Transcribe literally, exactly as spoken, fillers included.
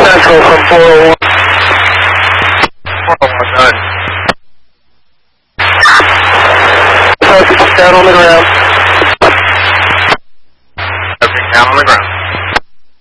Central from four oh one. four oh one, nine. Focus down on the ground.